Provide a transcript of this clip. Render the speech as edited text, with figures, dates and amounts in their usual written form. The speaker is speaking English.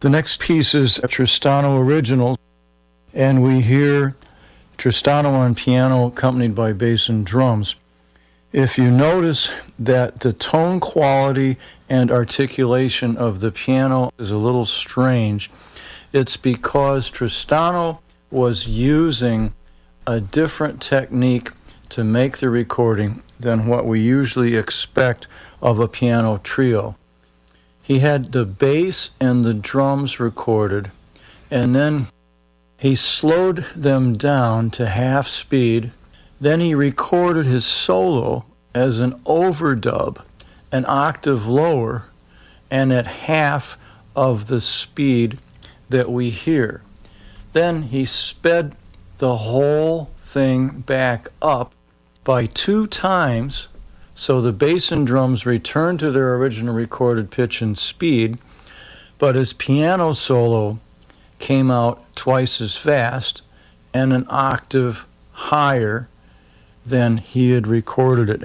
The next piece is Tristano Original, and we hear Tristano on piano accompanied by bass and drums. If you notice that the tone quality and articulation of the piano is a little strange, it's because Tristano was using a different technique to make the recording than what we usually expect of a piano trio. He had the bass and the drums recorded, and then he slowed them down to half speed. Then he recorded his solo as an overdub, an octave lower, and at half of the speed that we hear. Then he sped the whole thing back up by 2 times, so the bass and drums returned to their original recorded pitch and speed, but his piano solo came out twice as fast and an octave higher than he had recorded it.